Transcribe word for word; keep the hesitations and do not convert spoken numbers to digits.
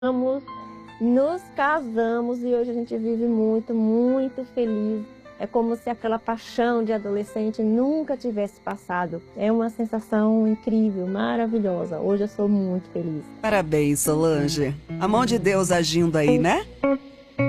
Vamos, nos casamos e hoje a gente vive muito, muito feliz. É como se aquela paixão de adolescente nunca tivesse passado. É uma sensação incrível, maravilhosa. Hoje eu sou muito feliz. Parabéns, Solange. A mão de Deus agindo aí, né?